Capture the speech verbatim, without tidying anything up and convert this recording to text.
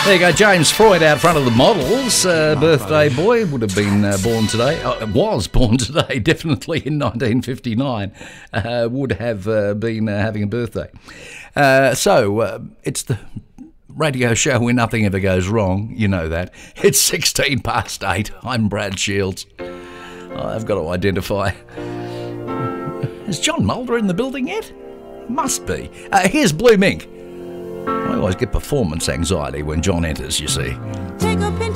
There you go, James Freud out front of the models. Uh, birthday boy would have been uh, born today. Uh, was born today, definitely in nineteen fifty-nine. Uh, would have uh, been uh, having a birthday. Uh, so uh, it's the radio show where nothing ever goes wrong. You know that. It's sixteen past eight. I'm Brad Shields. I've got to identify. Is John Mulder in the building yet? Must be. Uh, here's Blue Mink. I always get performance anxiety when John enters, you see. Take a